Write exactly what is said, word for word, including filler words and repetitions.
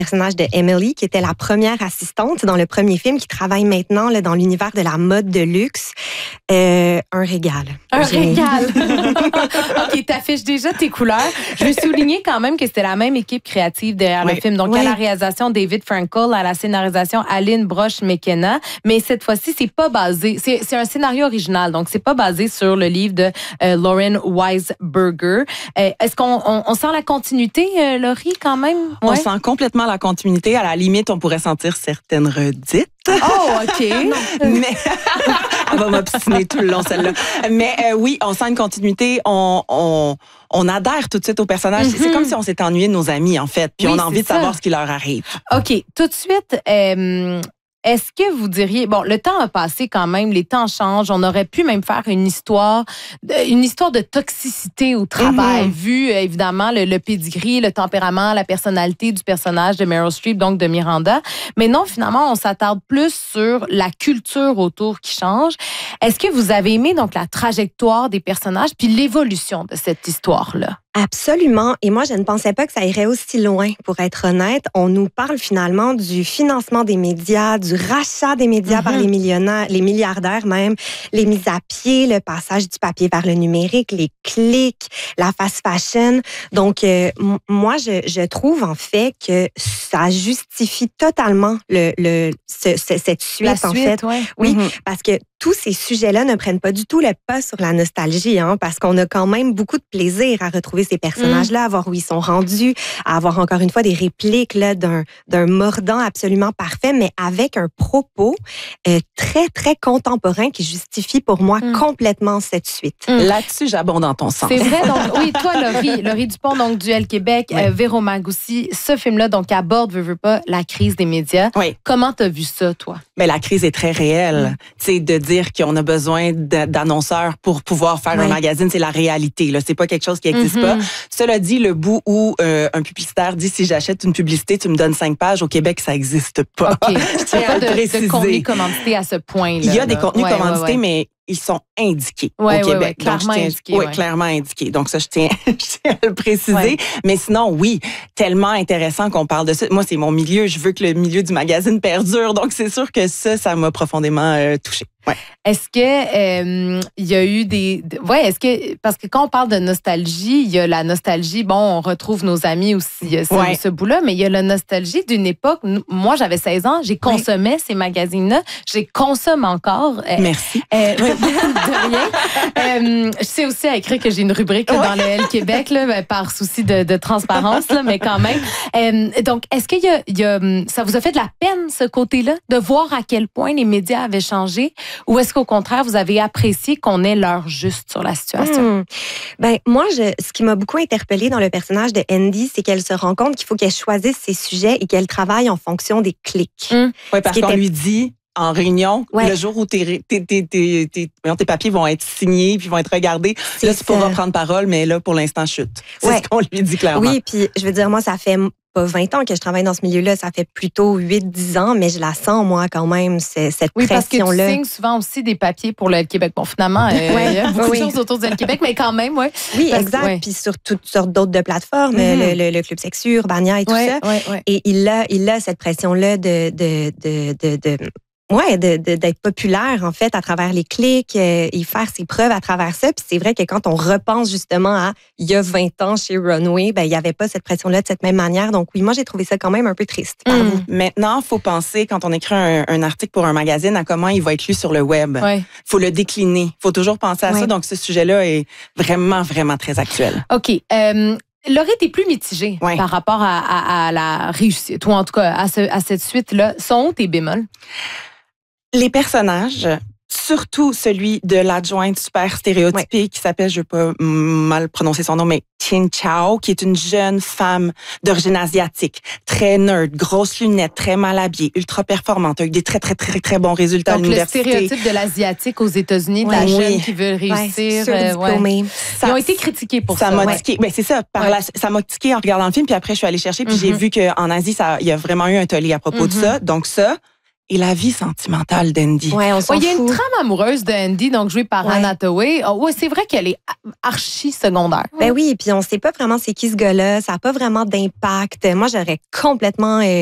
personnage de Emily, qui était la première assistante dans le premier film, qui travaille maintenant là, dans l'univers de la mode de luxe. Euh, un régal. Un J'ai... régal. OK, t'affiches déjà tes couleurs. Je veux souligner quand même que c'était la même équipe créative derrière oui. le film. Donc, oui. à la réalisation, David Frankel, à la scénarisation, Aline Brosh-McKenna. Mais cette fois-ci, c'est pas basé... C'est, c'est un scénario original, donc c'est pas basé sur le livre de euh, Lauren Weisberger. Euh, est-ce qu'on on, on sent la continuité, euh, Laurie, quand même? Ouais. On Ouais. sent complètement la continuité. À la limite, on pourrait sentir certaines redites. Oh, OK. Mais elle va m'obstiner tout le long, celle-là. Mais euh, oui, on sent une continuité. On, on, on adhère tout de suite aux personnages. Mm-hmm. C'est comme si on s'était ennuyé de nos amis, en fait. Puis oui, on a envie de savoir ce qui leur arrive. OK. Tout de suite... Euh, Est-ce que vous diriez, bon, le temps a passé quand même, les temps changent, on aurait pu même faire une histoire, une histoire de toxicité au travail, mm-hmm. vu évidemment le, le pedigree, le tempérament, la personnalité du personnage de Meryl Streep, donc de Miranda. Mais non, finalement, on s'attarde plus sur la culture autour qui change. Est-ce que vous avez aimé donc la trajectoire des personnages puis l'évolution de cette histoire-là? Absolument. Et moi, je ne pensais pas que ça irait aussi loin, pour être honnête. On nous parle finalement du financement des médias, du rachat des médias mm-hmm. par les millionnaires, les milliardaires même, les mises à pied, le passage du papier vers le numérique, les clics, la fast fashion. Donc, euh, m- moi, je, je trouve en fait que ça justifie totalement le, le, ce, ce, cette suite, La en suite, fait. Ouais. Oui, mm-hmm. parce que tous ces sujets-là ne prennent pas du tout le pas sur la nostalgie, hein, parce qu'on a quand même beaucoup de plaisir à retrouver ces personnages-là, à voir où ils sont rendus, à avoir encore une fois des répliques là, d'un, d'un mordant absolument parfait, mais avec un propos euh, très, très contemporain qui justifie pour moi mm. complètement cette suite. Mm. Là-dessus, j'abonde dans ton sens. C'est vrai, donc oui, toi, Laurie, Laurie Dupont, donc du L Québec, oui. euh, Véro Magoussi, ce film-là, donc aborde, veux, veux pas, la crise des médias. Oui. Comment t'as vu ça, toi? Ben, la crise est très réelle. Mm. Tu sais, de dire qu'on a besoin d'annonceurs pour pouvoir faire oui. un magazine, c'est la réalité. Là, c'est pas quelque chose qui n'existe mm-hmm. pas. Cela dit, le bout où euh, un publicitaire dit si j'achète une publicité, tu me donnes cinq pages, au Québec, ça n'existe pas. OK. Je tiens à le préciser. De contenu commandité à ce point-là. Il y a des là. contenus ouais, commandités, ouais, ouais. mais ils sont indiqués ouais, au ouais, Québec. Ouais, clairement Donc, je tiens, indiqués. Oui, ouais. clairement indiqués. Donc, ça, je tiens, je tiens à le préciser. Ouais. Mais sinon, oui, tellement intéressant qu'on parle de ça. Moi, c'est mon milieu. Je veux que le milieu du magazine perdure. Donc, c'est sûr que ça, ça m'a profondément euh, touchée. Ouais. Est-ce que il euh, y a eu des ouais est-ce que parce que quand on parle de nostalgie, il y a la nostalgie, bon, on retrouve nos amis aussi ce, ouais. ce bout-là, mais il y a la nostalgie d'une époque. Moi, j'avais seize ans, j'ai consommé ouais. ces magazines-là, j'ai consomme encore. Euh, Merci. Euh, de rien. Euh, je sais aussi à écrire que j'ai une rubrique là, ouais. dans le L Québec là, ben, par souci de, de transparence là, mais quand même. Euh, donc, est-ce qu'il y a, il y a ça vous a fait de la peine ce côté-là de voir à quel point les médias avaient changé? Ou est-ce qu'au contraire, vous avez apprécié qu'on ait l'heure juste sur la situation? Mmh. Ben, moi, je, ce qui m'a beaucoup interpellée dans le personnage de Andy, c'est qu'elle se rend compte qu'il faut qu'elle choisisse ses sujets et qu'elle travaille en fonction des clics. Mmh. Oui, parce qu'on était... lui dit en réunion, ouais. le jour où tes, tes, tes, tes, tes, tes papiers vont être signés puis vont être regardés, c'est là, tu pourras prendre parole, mais là, pour l'instant, chute. C'est ouais. ce qu'on lui dit clairement. Oui, puis je veux dire, moi, ça fait pas vingt ans que je travaille dans ce milieu-là, ça fait plutôt huit dix ans, mais je la sens, moi, quand même, c'est, cette oui, pression-là. Oui, parce que tu signes souvent aussi des papiers pour le Québec. Bon, finalement, euh, ouais, il y a beaucoup oui. de choses autour du Québec, mais quand même, oui. Oui, parce, exact. Ouais. Puis sur toutes sortes d'autres de plateformes, mm-hmm. le, le, le Club Sexu, Urbania et tout ouais, ça. Ouais, ouais. Et il a, il a cette pression-là de... de, de, de, de Ouais, de, de, d'être populaire, en fait, à travers les clics euh, et faire ses preuves à travers ça. Puis c'est vrai que quand on repense justement à il y a vingt ans chez Runway, ben il n'y avait pas cette pression-là de cette même manière. Donc oui, moi, j'ai trouvé ça quand même un peu triste. Par mmh. vous. Maintenant, il faut penser, quand on écrit un, un article pour un magazine, à comment il va être lu sur le web. Il ouais. faut le décliner. Il faut toujours penser à ouais. ça. Donc, ce sujet-là est vraiment, vraiment très actuel. OK. Euh... Laurie, t'es plus mitigée ouais. par rapport à, à, à la réussite, ou en tout cas à, ce, à cette suite-là. Sont où tes bémols? Les personnages, surtout celui de l'adjointe super stéréotypée ouais. qui s'appelle, je ne vais pas mal prononcer son nom, mais Chin Chao, qui est une jeune femme d'origine asiatique, très nerd, grosses lunettes, très mal habillée, ultra performante, avec des très, très, très, très bons résultats donc, à l'université. Donc, le stéréotype de l'asiatique aux États-unis, de ouais. la oui. jeune qui veut réussir. Ouais, euh, ouais. ça, Ils ont été critiqués pour ça. Ça m'a ouais. tiqué. Ben, c'est ça. Par ouais. la, ça m'a tiqué en regardant le film, puis après, je suis allée chercher, puis mm-hmm. j'ai vu qu'en Asie, ça, il y a vraiment eu un tollé à propos mm-hmm. de ça. Donc ça, et la vie sentimentale d'Andy. Ouais, on s'en Ouais, il y a fout. une trame amoureuse de Andy, donc jouée par Ouais. Anne Hathaway. Oh, ouais, c'est vrai qu'elle est archi secondaire. Ben oui, puis on sait pas vraiment c'est qui ce gars-là. Ça a pas vraiment d'impact. Moi, j'aurais complètement euh,